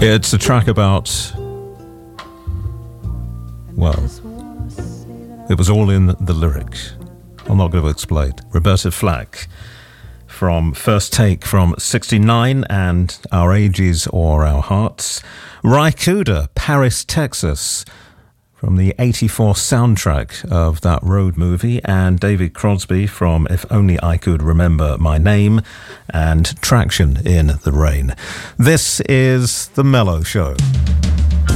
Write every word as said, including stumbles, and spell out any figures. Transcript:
It's a track about, well, it was all in the lyrics. I'm not going to explain. Roberta Flack from First Take from sixty-nine and Our Ages or Our Hearts. Ry Cooder, Paris, Texas, from the eighty-four soundtrack of that road movie, and David Crosby from If Only I Could Remember My Name, and Traction in the Rain. This is The Mellow Show.